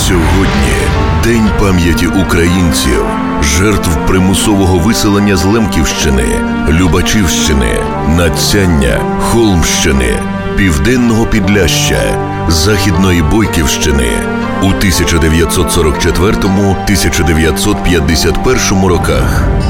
Сьогодні День пам'яті українців, жертв примусового виселення з Лемківщини, Любачівщини, Надсяння, Холмщини, Південного Підляшшя, Західної Бойківщини у 1944-1951 роках.